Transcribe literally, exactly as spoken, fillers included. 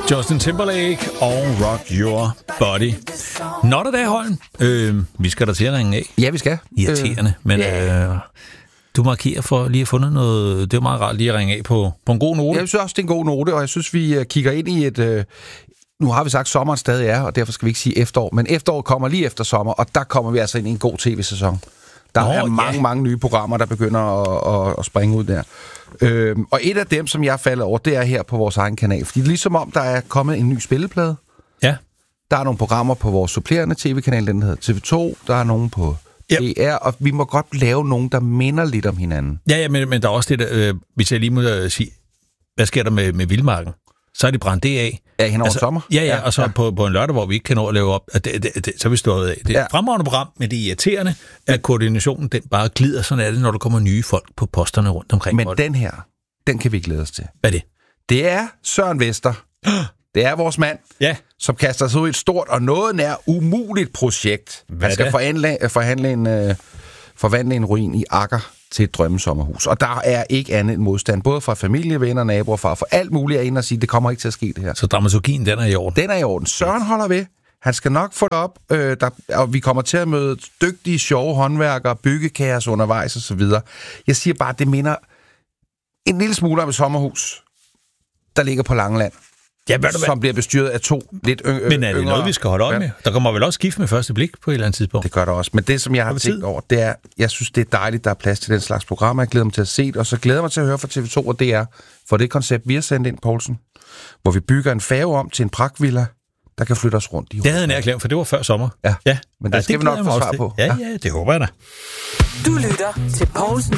Justin Timberlake og Rock Your Body. Nå da, Holm. Øh, vi skal da til at ringe af. Ja, vi skal. Irriterende, øh, men yeah. øh, du markerer for lige at fundet noget. Det er meget rart lige at ringe af på, på en god note. Jeg synes også, det er en god note, og jeg synes, vi kigger ind i et... Øh, nu har vi sagt, at sommeren stadig er, og derfor skal vi ikke sige efterår. Men efteråret kommer lige efter sommer, og der kommer vi altså ind i en god tv-sæson. Der Nå, er mange, ja. mange nye programmer, der begynder at, at, at springe ud der. Øhm, og et af dem, som jeg falder over, det er her på vores egen kanal. Fordi ligesom om, der er kommet en ny spilleplade. Ja. Der er nogle programmer på vores supplerende tv-kanal, den hedder T V to. Der er nogle på yep. D R, og vi må godt lave nogen, der minder lidt om hinanden. Ja, ja men, men der er også det, der, øh, hvis jeg lige må øh, sige, hvad sker der med, med Vildmarken? Så er de brændt det af. Ja, hen over altså, sommer. Ja, ja, og så ja. På, på en lørdag, hvor vi ikke kan nå at lave op, det, det, det, så er vi stået af. Det er et ja. fremragende program, men det er irriterende, at koordinationen den bare glider. Sådan er det, når der kommer nye folk på posterne rundt omkring. Men den her, den kan vi glæde os til. Hvad er det? Det er Søren Vester. Det er vores mand, ja. som kaster sig ud i et stort og noget nær umuligt projekt. Hvad Han skal forhandle, forhandle en, uh, forvandle en ruin i Akker til et drømmesommerhus. Og der er ikke andet end modstand, både fra familie, venner, naboer, far, for alt muligt er inde og sige, det kommer ikke til at ske det her. Så dramaturgien, den er i orden? Den er i orden. Søren holder ved. Han skal nok få det op, øh, der, og vi kommer til at møde dygtige, sjove håndværkere, byggekaos undervejs og så videre. Jeg siger bare, det minder en lille smule om et sommerhus, der ligger på Langeland. Ja, hvad du, som bliver bestyret af to lidt yngre. Men er det yngre, noget, vi skal holde øje med? Der kommer vel også skift med første blik på et eller andet tidspunkt? Det gør der også. Men det, som jeg har tænkt over, det er, jeg synes, det er dejligt, der er plads til den slags programmer. Jeg glæder mig til at se det, og så glæder jeg mig til at høre fra T V to og D R, for det koncept, vi har sendt ind, Poulsen, hvor vi bygger en færge om til en pragtvilla, der kan flytte os rundt i. Det havde jeg nærklært, for det var før sommer. Ja, ja. men det ja, skal det vi nok få svar på. Ja, ja, det håber jeg da. Du lytter til Poulsen